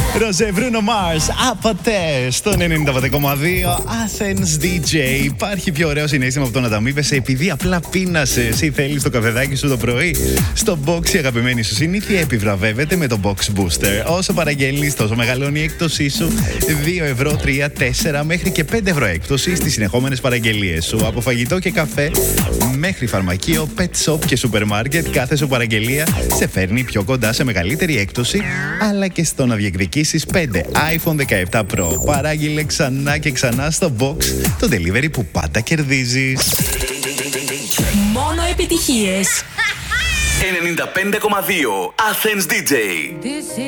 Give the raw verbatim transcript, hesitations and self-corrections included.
Ροζέ Μπρούνο Μάρς, άπατε στον ενενήντα πέντε κόμμα δύο Athens ντι τζέι. Υπάρχει πιο ωραίο συναίσθημα από το να τα μήπεσαι επειδή απλά πείνασες ή θέλεις το καφεδάκι σου το πρωί. Στο box η αγαπημένη σου συνήθεια επιβραβεύεται με το Box Booster. Όσο παραγγέλνεις, τόσο μεγαλώνει η έκπτωσή σου. δύο ευρώ, τρία, τέσσερα μέχρι και πέντε ευρώ έκπτωση στις συνεχόμενες παραγγελίες σου. Από φαγητό και καφέ μέχρι φαρμακείο, pet shop και σούπερ μάρκετ, κάθε σου παραγγελία σε φέρνει πιο κοντά σε μεγαλύτερη έκπτωση, αλλά και στο να διεκδικήσεις πέντε άιφον δεκαεπτά Pro. Παράγγειλε ξανά και ξανά στο Box, το delivery που πάντα κερδίζεις. Μόνο επιτυχίες. ενενήντα πέντε κόμμα δύο Athens ντι τζέι.